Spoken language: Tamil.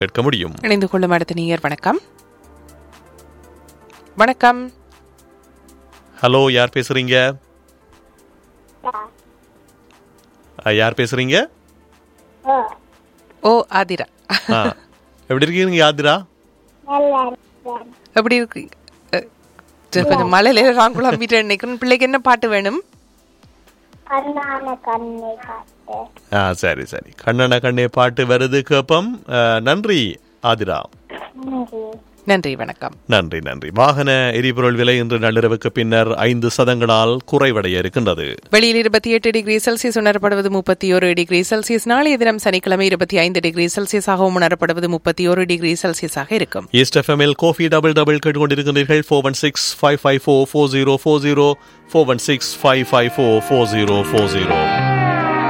கேட்க முடியும். இணைந்து கொள்ளும் அடுத்த நேயர் வணக்கம். வணக்கம். ஹலோ, யார் பேசுறீங்க? யார் பேசுறீங்க? ஓ, ஆதிரா. எப்படி இருக்கீங்க ஆதிரா? எப்படி இருக்கு? கொஞ்சம் மழையில ராங்குளம்பிட்டு நினைக்கிறேன். பிள்ளைக்கு என்ன பாட்டு வேணும்? சரி சரி, கண்ணன கண்ணே பாட்டு வருது கேப்பம். நன்றி ஆதிரா. நன்றி, வணக்கம். நன்றி நன்றி. வாகன எரிபொருள் விலை இன்று நள்ளிரவுக்கு பின்னர் 5 சதங்களால் குறைவடைய இருக்கின்றது. வெளியில் 28 டிகிரி செல்சியஸ் உணரப்படுவது 31 டிகிரி செல்சியஸ். நாளைய தினம் சனிக்கிழமை 25 டிகிரி செல்சியஸாகவும் உணரப்படுவது 31 டிகிரி செல்சியஸாக இருக்கும். ஈஸ்ட் எஃப்எம்எல் கோஃபி டபுள் டபுள் கேட்டுக்கொண்டிருக்கிறீர்கள். 416-554-4040 416-554-4040.